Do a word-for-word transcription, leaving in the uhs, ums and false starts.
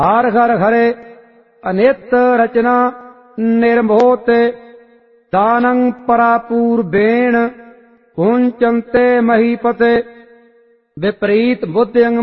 हार घर हरे अनित रचना निर्मोह ते दानं परापूर्वेण पुंचन्ते महीपते विपरीत बुद्धिं